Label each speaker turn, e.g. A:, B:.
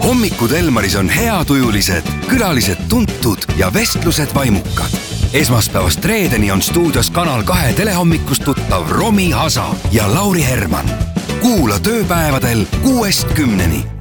A: hommikud Elmaris on heatujulised, külalised tuntud ja vestlused vaimukad. Esmaspäevast reedeni on stuudios Kanal 2 telehommikust tuttav Romi Hasa ja Lauri Herman. Kuula tööpäevadel 6-10.